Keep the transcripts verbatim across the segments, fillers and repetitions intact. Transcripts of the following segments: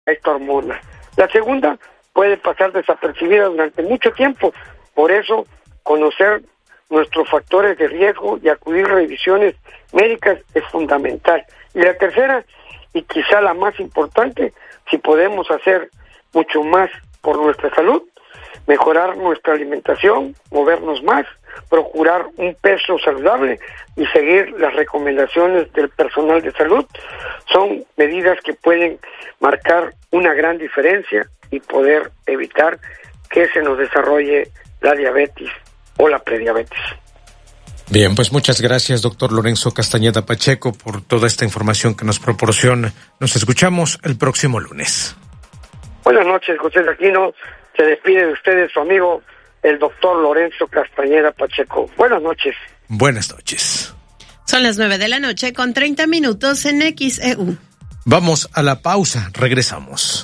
esta hormona. La segunda puede pasar desapercibida durante mucho tiempo, por eso conocer nuestros factores de riesgo y acudir a revisiones médicas es fundamental. Y la tercera, y quizá la más importante, si podemos hacer mucho más por nuestra salud, mejorar nuestra alimentación, movernos más, procurar un peso saludable y seguir las recomendaciones del personal de salud, son medidas que pueden marcar una gran diferencia y poder evitar que se nos desarrolle la diabetes o la prediabetes. Bien, pues muchas gracias, doctor Lorenzo Castañeda Pacheco, por toda esta información que nos proporciona. Nos escuchamos el próximo lunes. Buenas noches, José Aquino. Se despide de ustedes su amigo, el doctor Lorenzo Castañeda Pacheco. Buenas noches. Buenas noches. Son las nueve de la noche con treinta minutos en X E U. Vamos a la pausa, regresamos.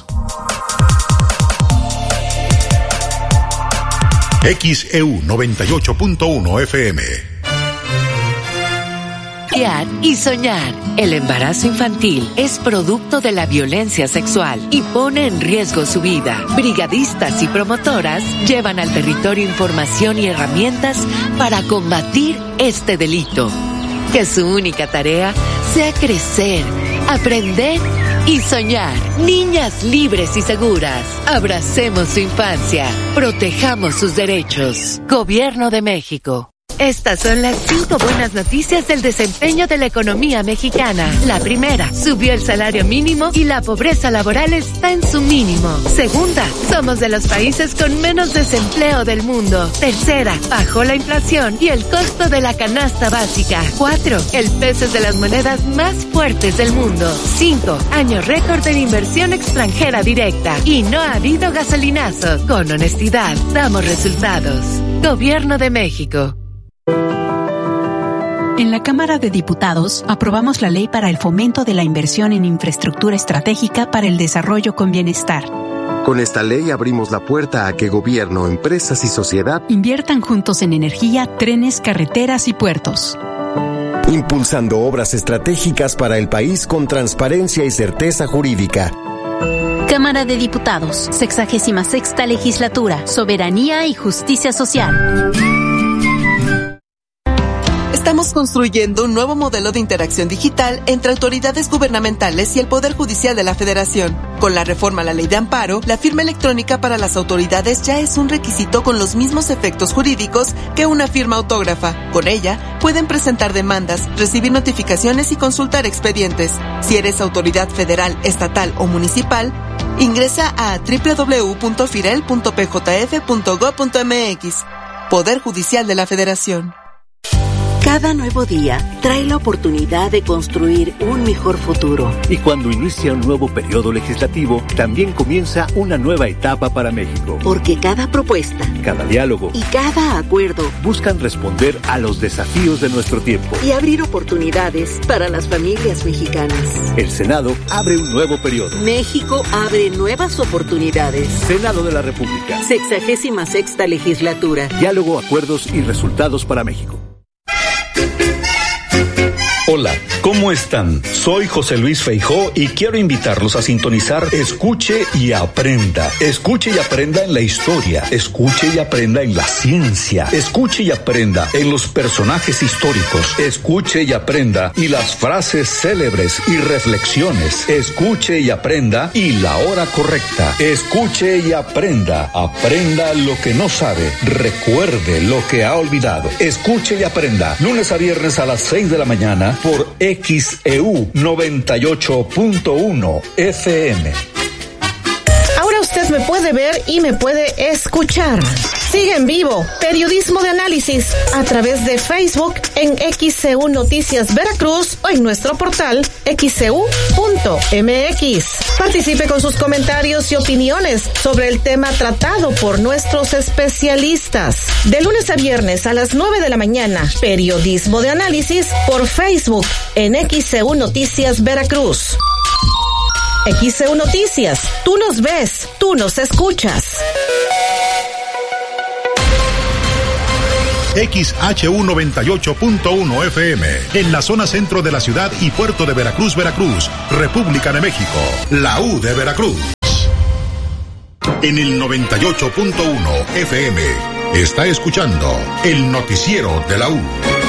X E U noventa y ocho punto uno F M. Y soñar. El embarazo infantil es producto de la violencia sexual y pone en riesgo su vida. Brigadistas y promotoras llevan al territorio información y herramientas para combatir este delito. Que su única tarea sea crecer, aprender y soñar. Niñas libres y seguras. Abracemos su infancia. Protejamos sus derechos. Gobierno de México. Estas son las cinco buenas noticias del desempeño de la economía mexicana. La primera, subió el salario mínimo y la pobreza laboral está en su mínimo. Segunda, somos de los países con menos desempleo del mundo. Tercera, bajó la inflación y el costo de la canasta básica. Cuatro, el peso es de las monedas más fuertes del mundo. Cinco, año récord de inversión extranjera directa. Y no ha habido gasolinazo. Con honestidad, damos resultados. Gobierno de México. En la Cámara de Diputados aprobamos la ley para el fomento de la inversión en infraestructura estratégica para el desarrollo con bienestar. Con esta ley abrimos la puerta a que gobierno, empresas y sociedad inviertan juntos en energía, trenes, carreteras y puertos. Impulsando obras estratégicas para el país con transparencia y certeza jurídica. Cámara de Diputados, sexagésima sexta legislatura, soberanía y justicia social. Estamos construyendo un nuevo modelo de interacción digital entre autoridades gubernamentales y el Poder Judicial de la Federación. Con la reforma a la Ley de Amparo, la firma electrónica para las autoridades ya es un requisito con los mismos efectos jurídicos que una firma autógrafa. Con ella, pueden presentar demandas, recibir notificaciones y consultar expedientes. Si eres autoridad federal, estatal o municipal, ingresa a doble u doble u doble u punto firel punto p j f punto gob punto m x. Poder Judicial de la Federación. Cada nuevo día trae la oportunidad de construir un mejor futuro. Y cuando inicia un nuevo periodo legislativo, también comienza una nueva etapa para México. Porque cada propuesta, cada diálogo y cada acuerdo buscan responder a los desafíos de nuestro tiempo y abrir oportunidades para las familias mexicanas. El Senado abre un nuevo periodo. México abre nuevas oportunidades. Senado de la República. Sexagésima sexta legislatura. Diálogo, acuerdos y resultados para México. Hola, ¿cómo están? Soy José Luis Feijóo y quiero invitarlos a sintonizar Escuche y Aprenda. Escuche y aprenda en la historia, escuche y aprenda en la ciencia, escuche y aprenda en los personajes históricos, escuche y aprenda y las frases célebres y reflexiones, escuche y aprenda y la hora correcta, escuche y aprenda, aprenda lo que no sabe, recuerde lo que ha olvidado, escuche y aprenda, lunes a viernes a las seis de la mañana, por X E U noventa y ocho punto uno F M. Ahora usted me puede ver y me puede escuchar. Sigue en vivo Periodismo de Análisis a través de Facebook en X E U Noticias Veracruz o en nuestro portal x e u punto m x. Participe con sus comentarios y opiniones sobre el tema tratado por nuestros especialistas. De lunes a viernes a las nueve de la mañana, Periodismo de Análisis por Facebook en X E U Noticias Veracruz. X E U Noticias, tú nos ves, tú nos escuchas. X H U noventa y ocho punto uno F M, en la zona centro de la ciudad y puerto de Veracruz, Veracruz, República de México, la U de Veracruz. En el noventa y ocho punto uno F M, está escuchando el noticiero de la U.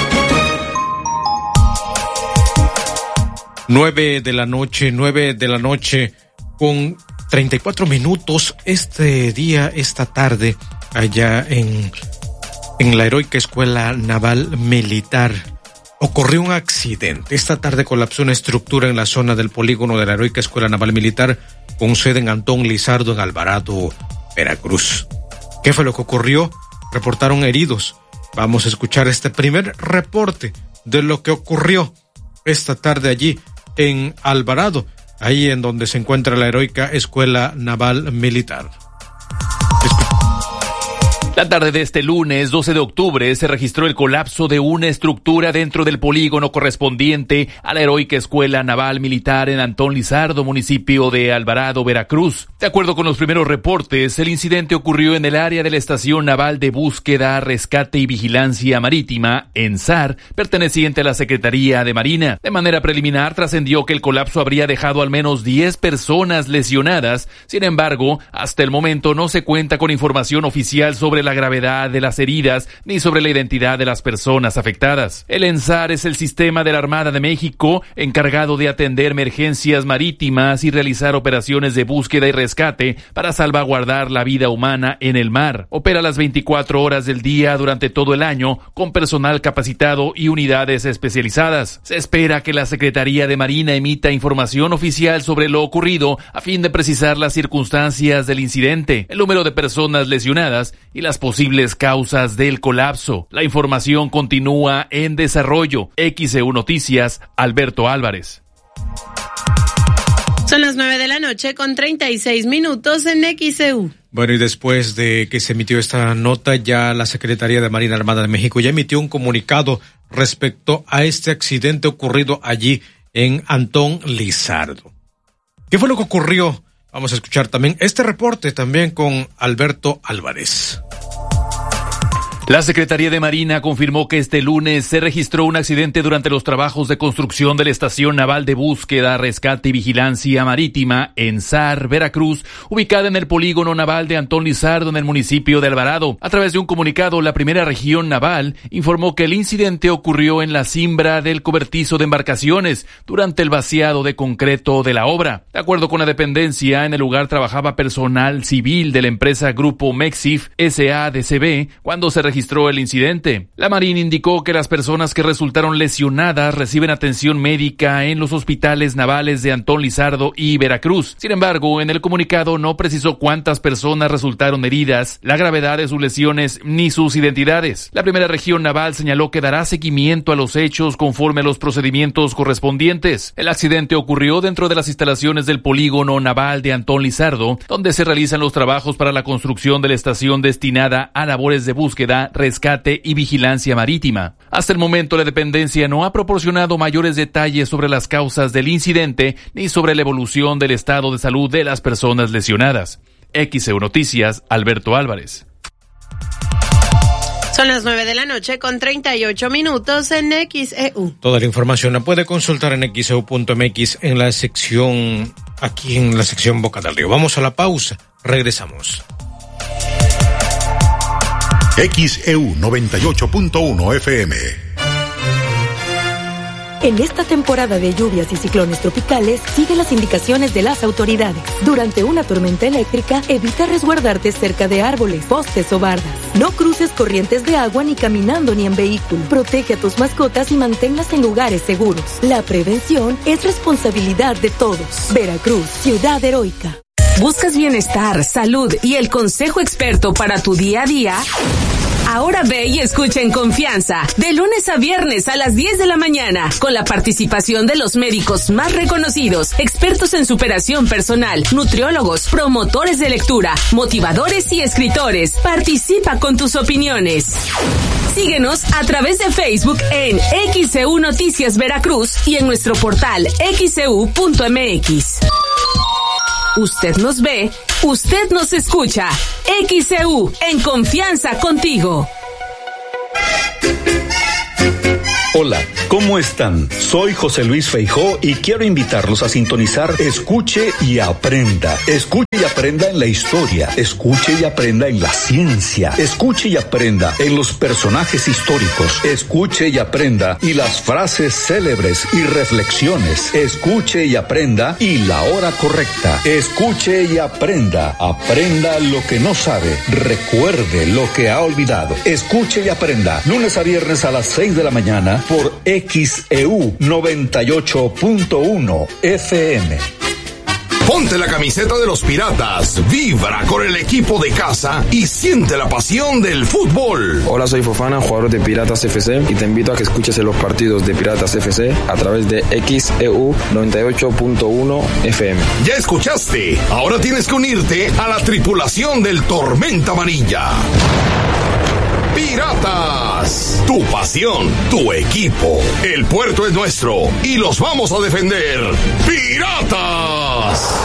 Nueve de la noche, nueve de la noche, con treinta y cuatro minutos este día, esta tarde, allá en, en la heroica Escuela Naval Militar, ocurrió un accidente. Esta tarde colapsó una estructura en la zona del polígono de la heroica Escuela Naval Militar, con sede en Antón Lizardo, en Alvarado, Veracruz. ¿Qué fue lo que ocurrió? Reportaron heridos. Vamos a escuchar este primer reporte de lo que ocurrió esta tarde allí en Alvarado, ahí en donde se encuentra la heroica Escuela Naval Militar. La tarde de este lunes, doce de octubre, se registró el colapso de una estructura dentro del polígono correspondiente a la heroica Escuela Naval Militar en Antón Lizardo, municipio de Alvarado, Veracruz. De acuerdo con los primeros reportes, el incidente ocurrió en el área de la Estación Naval de Búsqueda, Rescate y Vigilancia Marítima, ENSAR, perteneciente a la Secretaría de Marina. De manera preliminar, trascendió que el colapso habría dejado al menos diez personas lesionadas. Sin embargo, hasta el momento no se cuenta con información oficial sobre la la gravedad de las heridas ni sobre la identidad de las personas afectadas. El ENSAR es el sistema de la Armada de México encargado de atender emergencias marítimas y realizar operaciones de búsqueda y rescate para salvaguardar la vida humana en el mar. Opera las veinticuatro horas del día durante todo el año con personal capacitado y unidades especializadas. Se espera que la Secretaría de Marina emita información oficial sobre lo ocurrido a fin de precisar las circunstancias del incidente, el número de personas lesionadas y las posibles causas del colapso. La información continúa en desarrollo. X E U Noticias, Alberto Álvarez. Son las nueve de la noche con treinta y seis minutos en X E U. Bueno, y después de que se emitió esta nota, ya la Secretaría de Marina Armada de México ya emitió un comunicado respecto a este accidente ocurrido allí en Antón Lizardo. ¿Qué fue lo que ocurrió? Vamos a escuchar también este reporte también con Alberto Álvarez. La Secretaría de Marina confirmó que este lunes se registró un accidente durante los trabajos de construcción de la Estación Naval de Búsqueda, Rescate y Vigilancia Marítima, ENSAR, Veracruz, ubicada en el polígono naval de Antón Lizardo en el municipio de Alvarado. A través de un comunicado, la primera región naval informó que el incidente ocurrió en la cimbra del cobertizo de embarcaciones durante el vaciado de concreto de la obra. De acuerdo con la dependencia, en el lugar trabajaba personal civil de la empresa Grupo Mexif S A D C B cuando se registró registró el incidente. La Marina indicó que las personas que resultaron lesionadas reciben atención médica en los hospitales navales de Antón Lizardo y Veracruz. Sin embargo, en el comunicado no precisó cuántas personas resultaron heridas, la gravedad de sus lesiones ni sus identidades. La primera región naval señaló que dará seguimiento a los hechos conforme a los procedimientos correspondientes. El accidente ocurrió dentro de las instalaciones del polígono naval de Antón Lizardo, donde se realizan los trabajos para la construcción de la estación destinada a labores de búsqueda, rescate y vigilancia marítima. Hasta el momento, la dependencia no ha proporcionado mayores detalles sobre las causas del incidente ni sobre la evolución del estado de salud de las personas lesionadas. X E U Noticias, Alberto Álvarez. Son las nueve de la noche con treinta y ocho minutos en X E U. Toda la información la puede consultar en X E U punto M X en la sección, aquí en la sección Boca del Río. Vamos a la pausa, regresamos. X E U noventa y ocho punto uno F M. En esta temporada de lluvias y ciclones tropicales, sigue las indicaciones de las autoridades. Durante una tormenta eléctrica, evita resguardarte cerca de árboles, postes o bardas. No cruces corrientes de agua ni caminando ni en vehículo. Protege a tus mascotas y manténlas en lugares seguros. La prevención es responsabilidad de todos. Veracruz, ciudad heroica. ¿Buscas bienestar, salud y el consejo experto para tu día a día? Ahora ve y escucha en confianza, de lunes a viernes a las diez de la mañana, con la participación de los médicos más reconocidos, expertos en superación personal, nutriólogos, promotores de lectura, motivadores y escritores. Participa con tus opiniones. Síguenos a través de Facebook en X E U Noticias Veracruz y en nuestro portal X E U punto M X. Usted nos ve, usted nos escucha. X E U, en confianza contigo. Hola, ¿cómo están? Soy José Luis Feijó y quiero invitarlos a sintonizar Escuche y Aprenda. Escuche y aprenda en la historia, escuche y aprenda en la ciencia, escuche y aprenda en los personajes históricos, escuche y aprenda y las frases célebres y reflexiones, escuche y aprenda y la hora correcta, escuche y aprenda, aprenda lo que no sabe, recuerde lo que ha olvidado, escuche y aprenda, lunes a viernes a las seis de la mañana por X E U noventa y ocho punto uno F M. Ponte la camiseta de los Piratas, vibra con el equipo de casa y siente la pasión del fútbol. Hola, soy Fofana, jugador de Piratas F C, y te invito a que escuches los partidos de Piratas F C a través de X E U noventa y ocho punto uno F M. Ya escuchaste, ahora tienes que unirte a la tripulación del Tormenta Amarilla. Piratas, tu pasión, tu equipo. El puerto es nuestro y los vamos a defender. ¡Piratas!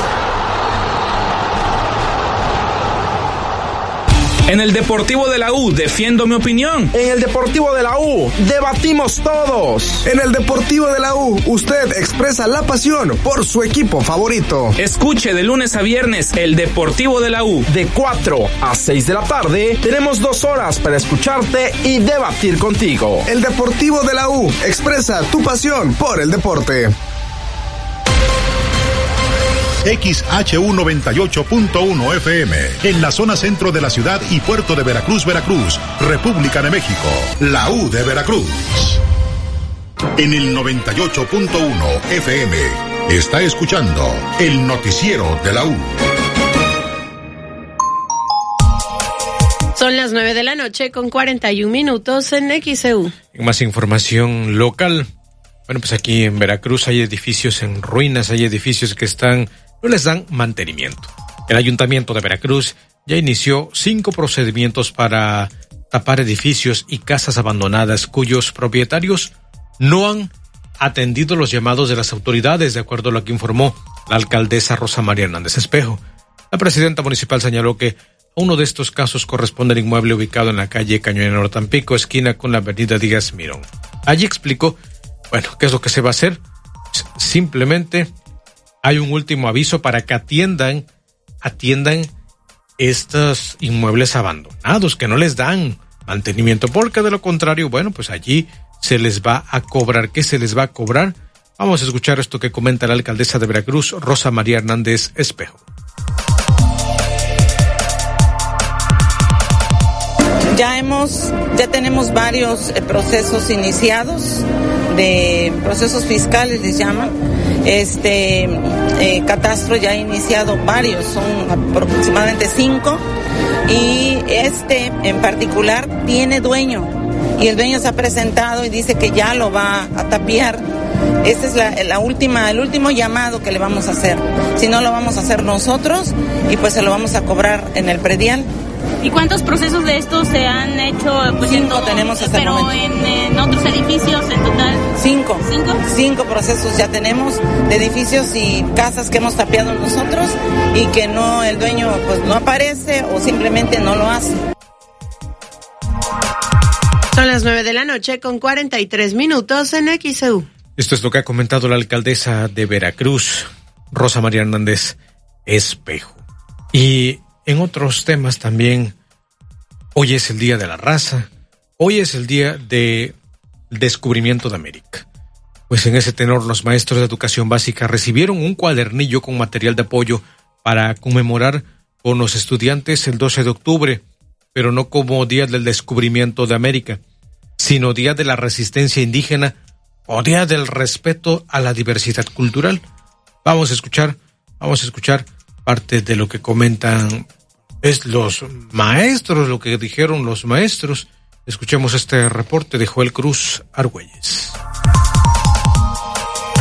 En el Deportivo de la U defiendo mi opinión. En el Deportivo de la U debatimos todos. En el Deportivo de la U usted expresa la pasión por su equipo favorito. Escuche de lunes a viernes el Deportivo de la U. De cuatro a seis de la tarde tenemos dos horas para escucharte y debatir contigo. El Deportivo de la U expresa tu pasión por el deporte. X H U noventa y ocho punto uno F M, en la zona centro de la ciudad y puerto de Veracruz, Veracruz, República de México, la U de Veracruz. En el noventa y ocho punto uno F M, está escuchando el noticiero de la U. Son las nueve de la noche con cuarenta y un minutos en X E U. En más información local, bueno, pues aquí en Veracruz hay edificios en ruinas, hay edificios que están... no les dan mantenimiento. El Ayuntamiento de Veracruz ya inició cinco procedimientos para tapar edificios y casas abandonadas cuyos propietarios no han atendido los llamados de las autoridades, de acuerdo a lo que informó la alcaldesa Rosa María Hernández Espejo. La presidenta municipal señaló que a uno de estos casos corresponde al inmueble ubicado en la calle Cañonero Tampico, esquina con la avenida Díaz Mirón. Allí explicó, bueno, qué es lo que se va a hacer. Simplemente hay un último aviso para que atiendan, atiendan estos inmuebles abandonados, que no les dan mantenimiento, porque de lo contrario, bueno, pues allí se les va a cobrar. ¿Qué se les va a cobrar? Vamos a escuchar esto que comenta la alcaldesa de Veracruz, Rosa María Hernández Espejo. Ya hemos, ya tenemos varios eh, procesos iniciados, de procesos fiscales les llaman. Este eh, catastro ya ha iniciado varios, son aproximadamente cinco, y este en particular tiene dueño, y el dueño se ha presentado y dice que ya lo va a tapiar. Ese es la, la última, el último llamado que le vamos a hacer. Si no, lo vamos a hacer nosotros y pues se lo vamos a cobrar en el predial. ¿Y cuántos procesos de estos se han hecho? Pues Cinco en, tenemos hasta pero el momento. En, en otros edificios en total. Cinco. ¿Cinco? Cinco procesos ya tenemos de edificios y casas que hemos tapiado nosotros y que no, el dueño pues no aparece o simplemente no lo hace. Son las nueve de la noche con cuarenta y tres minutos en X E U. Esto es lo que ha comentado la alcaldesa de Veracruz, Rosa María Hernández Espejo. Y en otros temas también, hoy es el Día de la Raza, hoy es el Día del Descubrimiento de América. Pues en ese tenor, los maestros de educación básica recibieron un cuadernillo con material de apoyo para conmemorar con los estudiantes el doce de octubre, pero no como Día del Descubrimiento de América, sino Día de la Resistencia Indígena o Día del Respeto a la Diversidad Cultural. Vamos a escuchar, vamos a escuchar parte de lo que comentan es los maestros, lo que dijeron los maestros. Escuchemos este reporte de Joel Cruz Argüelles.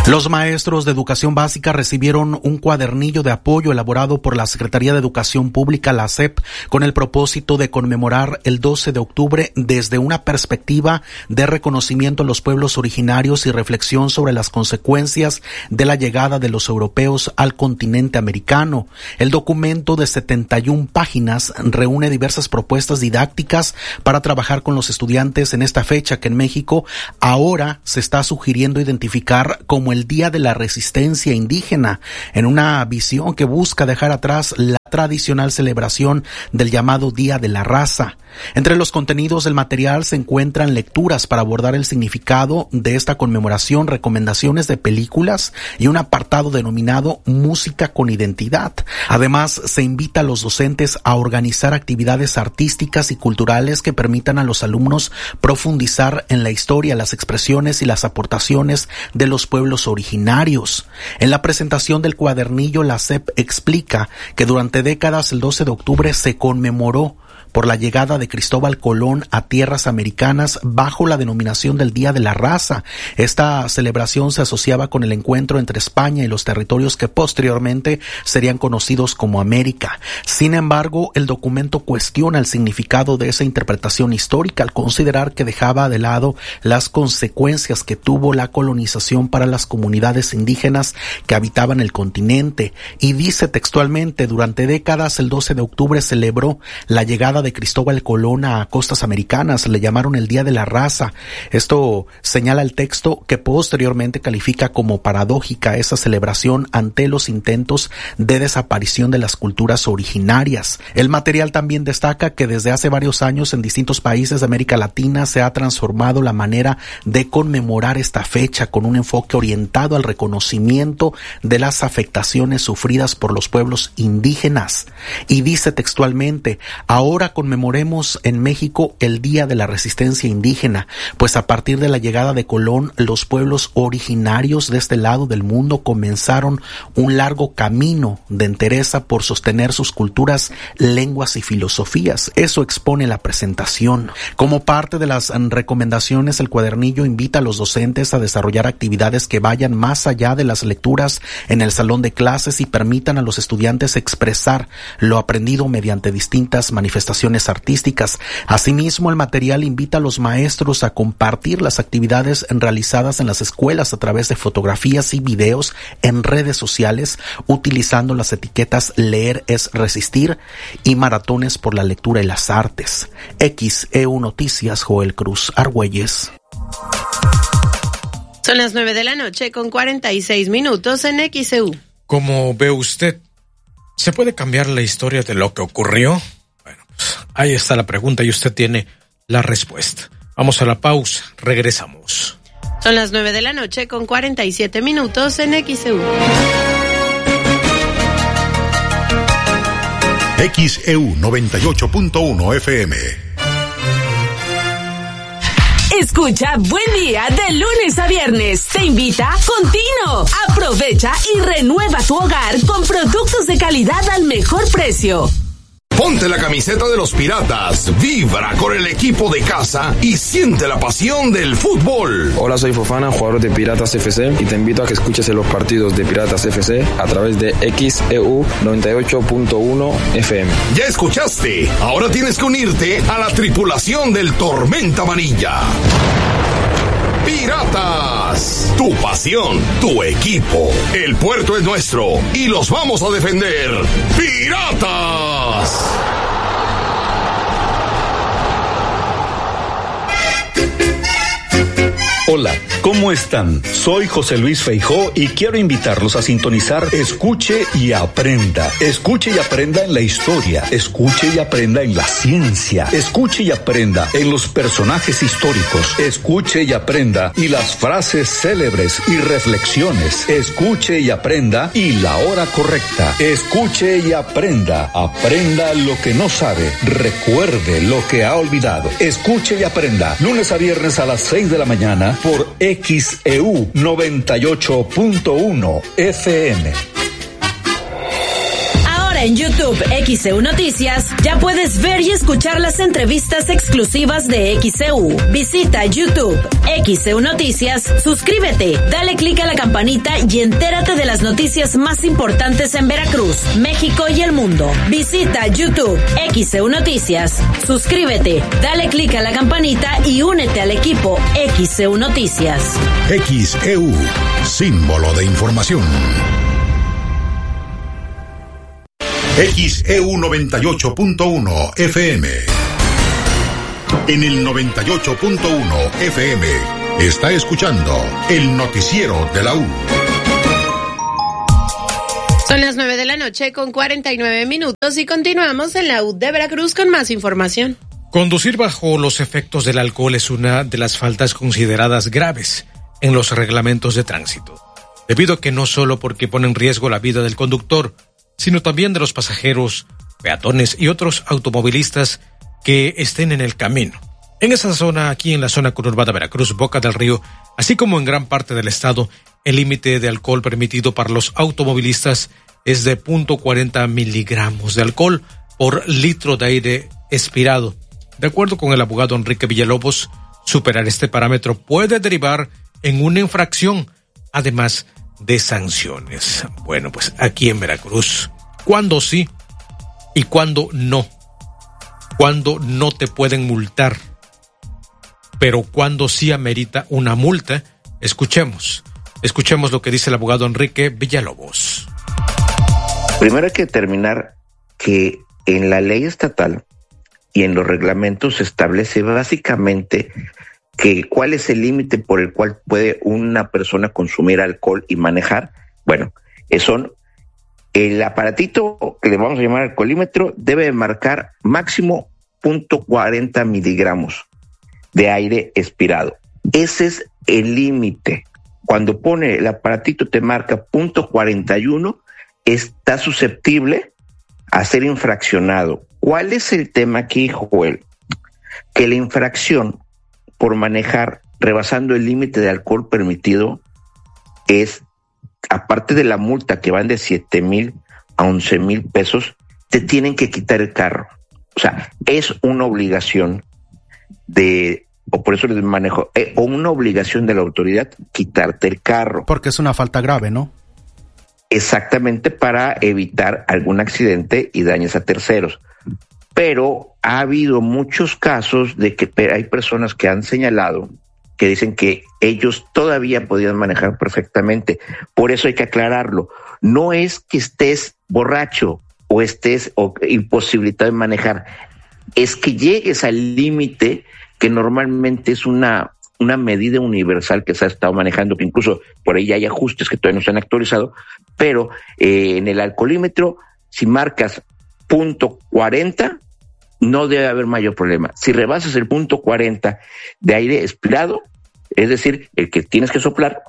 Los maestros de educación básica recibieron un cuadernillo de apoyo elaborado por la Secretaría de Educación Pública, la S E P, con el propósito de conmemorar el doce de octubre desde una perspectiva de reconocimiento a los pueblos originarios y reflexión sobre las consecuencias de la llegada de los europeos al continente americano. El documento de setenta y una páginas reúne diversas propuestas didácticas para trabajar con los estudiantes en esta fecha que en México ahora se está sugiriendo identificar como el Día de la Resistencia Indígena, en una visión que busca dejar atrás la tradicional celebración del llamado Día de la Raza. Entre los contenidos del material se encuentran lecturas para abordar el significado de esta conmemoración, recomendaciones de películas y un apartado denominado Música con Identidad. Además, se invita a los docentes a organizar actividades artísticas y culturales que permitan a los alumnos profundizar en la historia, las expresiones y las aportaciones de los pueblos originarios. En la presentación del cuadernillo, la S E P explica que durante décadas el doce de octubre se conmemoró por la llegada de Cristóbal Colón a tierras americanas bajo la denominación del Día de la Raza. Esta celebración se asociaba con el encuentro entre España y los territorios que posteriormente serían conocidos como América. Sin embargo, el documento cuestiona el significado de esa interpretación histórica al considerar que dejaba de lado las consecuencias que tuvo la colonización para las comunidades indígenas que habitaban el continente. Y dice textualmente: durante décadas el doce de octubre celebró la llegada de Cristóbal Colón a costas americanas, le llamaron el Día de la Raza. Esto señala el texto, que posteriormente califica como paradójica esa celebración ante los intentos de desaparición de las culturas originarias. El material también destaca que desde hace varios años en distintos países de América Latina se ha transformado la manera de conmemorar esta fecha con un enfoque orientado al reconocimiento de las afectaciones sufridas por los pueblos indígenas. Y dice textualmente: ahora conmemoremos en México el Día de la Resistencia Indígena, pues a partir de la llegada de Colón, los pueblos originarios de este lado del mundo comenzaron un largo camino de entereza por sostener sus culturas, lenguas y filosofías. Eso expone la presentación. Como parte de las recomendaciones, el cuadernillo invita a los docentes a desarrollar actividades que vayan más allá de las lecturas en el salón de clases y permitan a los estudiantes expresar lo aprendido mediante distintas manifestaciones artísticas. Asimismo, el material invita a los maestros a compartir las actividades realizadas en las escuelas a través de fotografías y videos en redes sociales, utilizando las etiquetas Leer es Resistir y Maratones por la Lectura y las Artes. X E U Noticias, Joel Cruz Argüelles. Son las nueve de la noche con cuarenta y seis minutos en X E U. ¿Cómo ve usted? ¿Se puede cambiar la historia de lo que ocurrió? Ahí está la pregunta y usted tiene la respuesta. Vamos a la pausa, regresamos. Son las nueve de la noche con cuarenta y siete minutos en X E U. X E U noventa y ocho punto uno F M. Escucha Buen Día de lunes a viernes. Te invita Contino. Aprovecha y renueva tu hogar con productos de calidad al mejor precio. Ponte la camiseta de los Piratas, vibra con el equipo de casa y siente la pasión del fútbol. Hola, soy Fofana, jugador de Piratas F C, y te invito a que escuches los partidos de Piratas F C a través de X E U noventa y ocho punto uno F M. Ya escuchaste, ahora tienes que unirte a la tripulación del Tormenta Amarilla. Piratas, tu pasión, tu equipo. El puerto es nuestro y los vamos a defender. ¡Piratas! Hola, ¿cómo están? Soy José Luis Feijó y quiero invitarlos a sintonizar Escuche y Aprenda. Escuche y aprenda en la historia. Escuche y aprenda en la ciencia. Escuche y aprenda en los personajes históricos. Escuche y aprenda y las frases célebres y reflexiones. Escuche y aprenda y la hora correcta. Escuche y aprenda. Aprenda lo que no sabe. Recuerde lo que ha olvidado. Escuche y aprenda. Lunes a viernes a las seis de la mañana por X E U noventa y ocho punto uno F M. Ahora en YouTube X E U Noticias ya puedes ver y escuchar las entrevistas exclusivas de X E U. Visita YouTube X E U Noticias, suscríbete, dale clic a la campanita y entérate de las noticias más importantes en Veracruz, México y el mundo. Visita YouTube X E U Noticias, suscríbete, dale clic a la campanita y únete al equipo X E U Noticias. X E U, símbolo de información. X E U noventa y ocho punto uno F M. En el noventa y ocho punto uno F M está escuchando el noticiero de la U. Son las nueve de la noche con cuarenta y nueve minutos y continuamos en la U de Veracruz con más información. Conducir bajo los efectos del alcohol es una de las faltas consideradas graves en los reglamentos de tránsito, debido a que no solo porque pone en riesgo la vida del conductor, sino también de los pasajeros, peatones y otros automovilistas que estén en el camino. En esa zona, aquí en la zona conurbada Veracruz, Boca del Río, así como en gran parte del estado, el límite de alcohol permitido para los automovilistas es de punto cuarenta miligramos de alcohol por litro de aire expirado. De acuerdo con el abogado Enrique Villalobos, superar este parámetro puede derivar en una infracción, además de sanciones. Bueno, pues aquí en Veracruz, ¿cuándo sí y cuándo no? ¿Cuándo no te pueden multar? Pero cuando sí amerita una multa, escuchemos, escuchemos lo que dice el abogado Enrique Villalobos. Primero hay que determinar que en la ley estatal y en los reglamentos se establece básicamente que cuál es el límite por el cual puede una persona consumir alcohol y manejar. Bueno, son el aparatito que le vamos a llamar alcoholímetro debe marcar máximo punto cuarenta miligramos de aire expirado. Ese es el límite. Cuando pone el aparatito te marca punto cuarenta y uno, está susceptible a ser infraccionado. ¿Cuál es el tema aquí, Joel? Que la infracción por manejar rebasando el límite de alcohol permitido es, aparte de la multa que van de siete mil a once mil pesos, te tienen que quitar el carro. O sea, es una obligación de, o por eso les manejo, eh, o una obligación de la autoridad quitarte el carro. Porque es una falta grave, ¿no? Exactamente, para evitar algún accidente y daños a terceros. Pero ha habido muchos casos de que hay personas que han señalado que dicen que ellos todavía podían manejar perfectamente. Por eso hay que aclararlo. No es que estés borracho o estés o imposibilitado de manejar, es que llegues al límite que normalmente es una, una medida universal que se ha estado manejando, que incluso por ahí hay ajustes que todavía no se han actualizado, pero eh, en el alcoholímetro, si marcas punto cuarenta, no debe haber mayor problema. Si rebasas el punto cuarenta de aire expirado, es decir, el que tienes que soplar,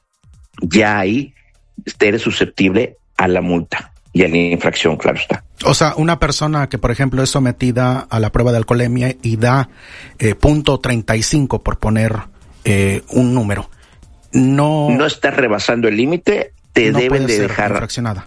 ya ahí eres susceptible a la multa y a la infracción, claro está. O sea, una persona que, por ejemplo, es sometida a la prueba de alcoholemia y da eh, punto treinta y cinco, por poner eh, un número, no... No estás rebasando el límite, te no deben puede de ser dejar... infraccionada.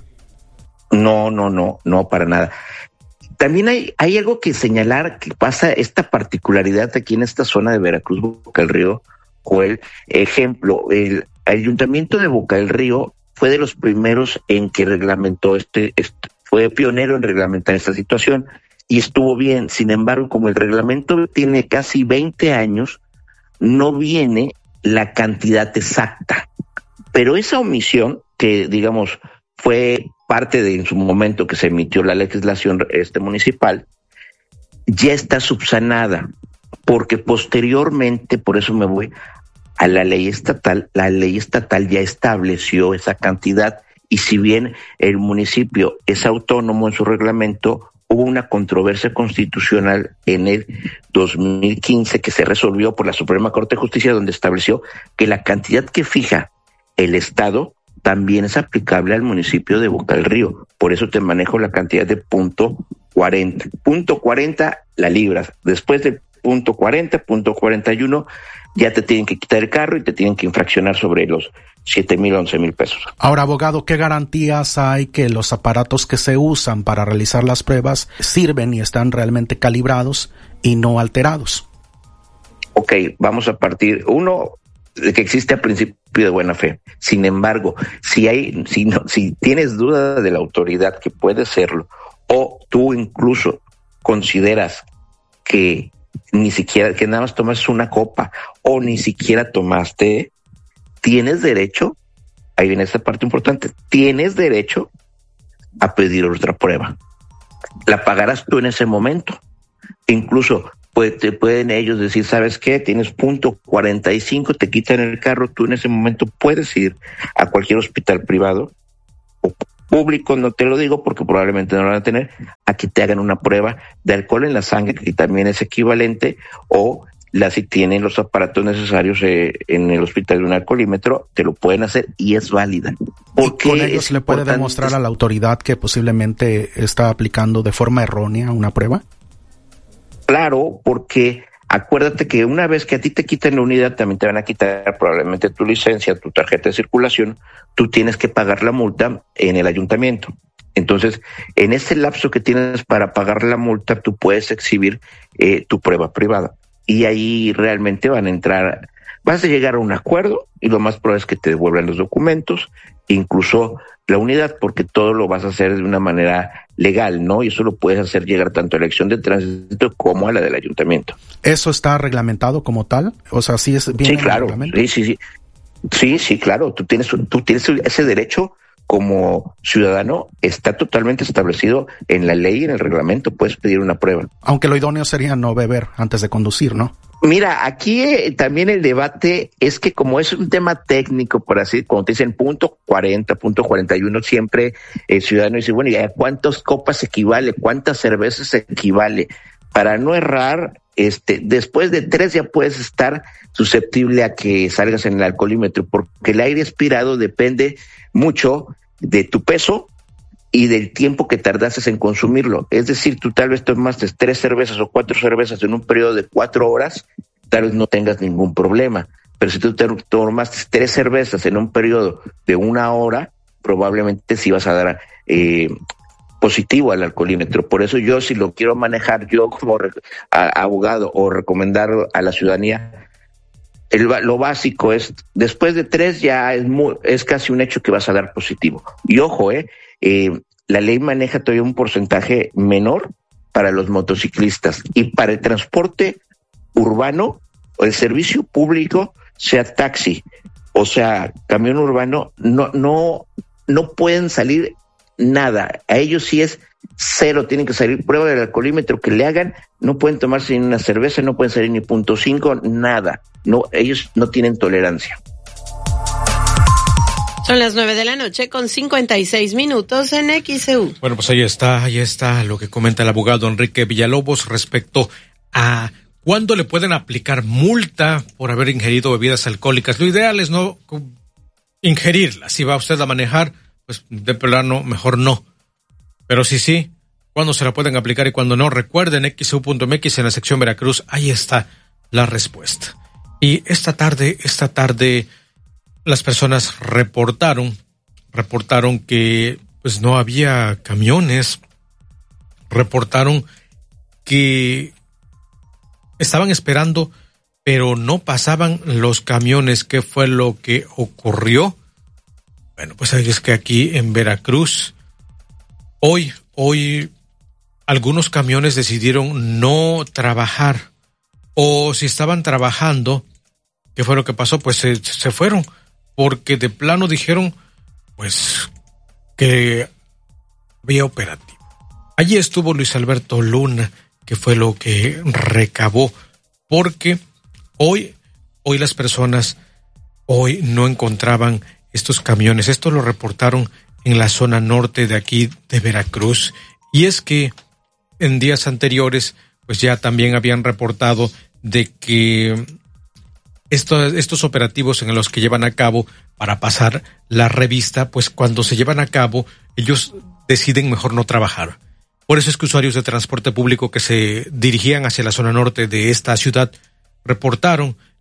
No, no, no, no, para nada. También hay, hay algo que señalar que pasa, esta particularidad aquí en esta zona de Veracruz, Boca del Río, Joel. Ejemplo, el Ayuntamiento de Boca del Río fue de los primeros en que reglamentó este, este, fue pionero en reglamentar esta situación y estuvo bien. Sin embargo, como el reglamento tiene casi veinte años, no viene la cantidad exacta. Pero esa omisión, que digamos fue parte de en su momento que se emitió la legislación este municipal, ya está subsanada, porque posteriormente, por eso me voy a la ley estatal, la ley estatal ya estableció esa cantidad, y si bien el municipio es autónomo en su reglamento, hubo una controversia constitucional en el dos mil quince que se resolvió por la Suprema Corte de Justicia, donde estableció que la cantidad que fija el Estado también es aplicable al municipio de Boca del Río. Por eso te manejo la cantidad de punto cuarenta. Punto cuarenta la libras. Después de punto cuarenta, punto cuarenta y uno, ya te tienen que quitar el carro y te tienen que infraccionar sobre los siete mil, once mil pesos. Ahora, abogado, ¿qué garantías hay que los aparatos que se usan para realizar las pruebas sirven y están realmente calibrados y no alterados? Ok, vamos a partir, uno, de que existe el principio de buena fe. Sin embargo, si hay, si no, si tienes duda de la autoridad que puede serlo, o tú incluso consideras que ni siquiera, que nada más tomas una copa, o ni siquiera tomaste, tienes derecho, ahí viene esta parte importante, tienes derecho a pedir otra prueba. La pagarás tú en ese momento. Incluso pues, te pueden ellos decir, ¿sabes qué? Tienes punto cuarenta y cinco, te quitan el carro, tú en ese momento puedes ir a cualquier hospital privado o público, no te lo digo porque probablemente no lo van a tener, a que te hagan una prueba de alcohol en la sangre, que también es equivalente, o la si tienen los aparatos necesarios eh, en el hospital de un alcoholímetro, te lo pueden hacer y es válida. Porque con ellos le puede demostrar a la autoridad que posiblemente está aplicando de forma errónea una prueba. Claro, porque acuérdate que una vez que a ti te quitan la unidad, también te van a quitar probablemente tu licencia, tu tarjeta de circulación, tú tienes que pagar la multa en el ayuntamiento. Entonces, en ese lapso que tienes para pagar la multa, tú puedes exhibir eh, tu prueba privada. Y ahí realmente van a entrar, vas a llegar a un acuerdo y lo más probable es que te devuelvan los documentos, incluso la unidad, porque todo lo vas a hacer de una manera legal, ¿no? Y eso lo puedes hacer llegar tanto a la elección de tránsito como a la del ayuntamiento. ¿Eso está reglamentado como tal? O sea, ¿sí es bien? Sí, claro, sí, sí, sí. Sí, sí, claro, tú tienes, tú tienes ese derecho como ciudadano, está totalmente establecido en la ley y en el reglamento, puedes pedir una prueba. Aunque lo idóneo sería no beber antes de conducir, ¿no? Mira, aquí eh, también el debate es que como es un tema técnico, por así, cuando te dicen punto cuarenta, punto cuarenta y uno, siempre el ciudadano dice, bueno, ¿y a cuántas copas equivale? ¿Cuántas cervezas equivale? Para no errar, este, después de tres ya puedes estar susceptible a que salgas en el alcoholímetro, porque el aire expirado depende mucho de tu peso y del tiempo que tardases en consumirlo. Es decir, tú tal vez tomaste tres cervezas o cuatro cervezas en un periodo de cuatro horas, tal vez no tengas ningún problema. Pero si tú te tomaste tres cervezas en un periodo de una hora, probablemente sí vas a dar eh, positivo al alcoholímetro. Por eso yo, si lo quiero manejar yo como re- a, abogado o recomendar a la ciudadanía, El, lo básico es, después de tres ya es, muy, es casi un hecho que vas a dar positivo. Y ojo, eh, eh, la ley maneja todavía un porcentaje menor para los motociclistas y para el transporte urbano o el servicio público, sea taxi o sea camión urbano, no, no, no pueden salir nada. A ellos sí es cero, tienen que salir prueba del alcoholímetro que le hagan, no pueden tomarse ni una cerveza, no pueden salir ni punto cinco, nada. No, ellos no tienen tolerancia. Son las nueve de la noche con cincuenta y seis minutos en X E U. Bueno, pues ahí está, ahí está lo que comenta el abogado Enrique Villalobos respecto a cuándo le pueden aplicar multa por haber ingerido bebidas alcohólicas. Lo ideal es no ingerirlas. Si va usted a manejar, pues de plano mejor no. Pero sí, sí, cuándo se la pueden aplicar y cuándo no. Recuerden, X E U punto M X en la sección Veracruz, ahí está la respuesta. Y esta tarde, esta tarde, las personas reportaron, reportaron que pues no había camiones, reportaron que estaban esperando, pero no pasaban los camiones. ¿Qué fue lo que ocurrió? Bueno, pues es que aquí en Veracruz, hoy, hoy, algunos camiones decidieron no trabajar, o si estaban trabajando, ¿qué fue lo que pasó? Pues se, se fueron, porque de plano dijeron, pues, que había operativo. Allí estuvo Luis Alberto Luna, que fue lo que recabó, porque hoy, hoy las personas, hoy no encontraban estos camiones. Esto lo reportaron en la zona norte de aquí de Veracruz, y es que en días anteriores, pues ya también habían reportado de que estos, estos operativos en los que llevan a cabo para pasar la revista, pues cuando se llevan a cabo, ellos deciden mejor no trabajar. Por eso es que usuarios de transporte público que se dirigían hacia la zona norte de esta ciudad reportaron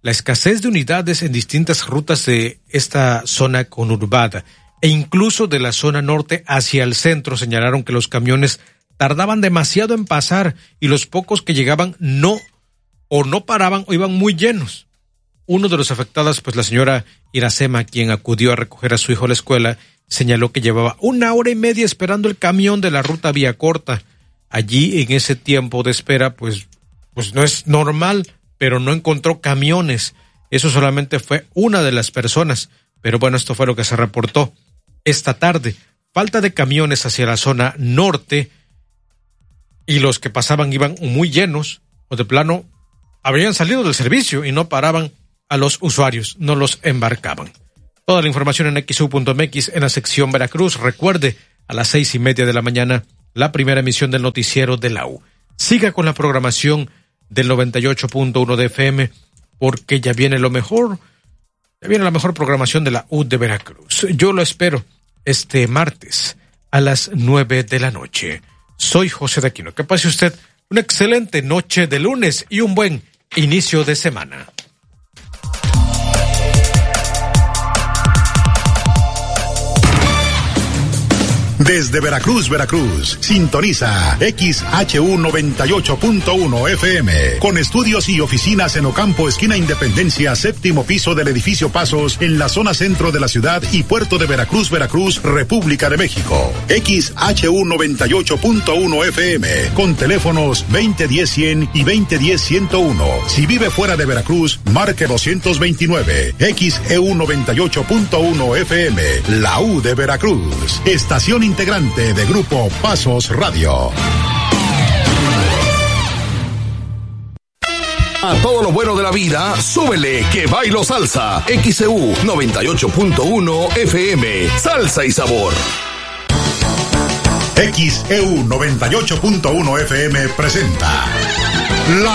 la escasez de unidades en distintas rutas de esta zona conurbada e incluso de la zona norte hacia el centro. Señalaron que los camiones tardaban demasiado en pasar y los pocos que llegaban no o no paraban o iban muy llenos. Uno de los afectados, pues la señora Iracema, quien acudió a recoger a su hijo a la escuela, señaló que llevaba una hora y media esperando el camión de la ruta Vía Corta. Allí, en ese tiempo de espera, pues, pues no es normal, pero no encontró camiones. Eso solamente fue una de las personas. Pero bueno, esto fue lo que se reportó esta tarde. Falta de camiones hacia la zona norte y los que pasaban iban muy llenos o de plano habrían salido del servicio y no paraban a los usuarios, no los embarcaban. Toda la información en equis u punto eme equis en la sección Veracruz. Recuerde, a las seis y media de la mañana, la primera emisión del noticiero de la U. Siga con la programación del noventa y ocho punto uno de F M, porque ya viene lo mejor, ya viene la mejor programación de la U de Veracruz. Yo lo espero este martes a las nueve de la noche. Soy José de Aquino. Que pase usted una excelente noche de lunes y un buen inicio de semana. Desde Veracruz, Veracruz, sintoniza X H U noventa y ocho punto uno F M, con estudios y oficinas en Ocampo, esquina Independencia, séptimo piso del edificio Pasos, en la zona centro de la ciudad y puerto de Veracruz, Veracruz, República de México. X H U noventa y ocho punto uno F M, con teléfonos veinte diez cien y veinte diez ciento uno. Si vive fuera de Veracruz, marque doscientos veintinueve. X E U noventa y ocho punto uno F M, la U de Veracruz, estación integrante de Grupo Pasos Radio. A todo lo bueno de la vida, súbele que bailo salsa. X E U noventa y ocho punto uno F M, salsa y sabor. X E U noventa y ocho punto uno F M presenta la